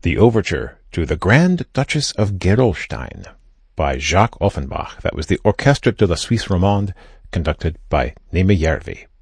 The Overture to the Grand Duchess of Gerolstein by Jacques Offenbach. That was the Orchestre de la Suisse Romande, conducted by Németh Järvi.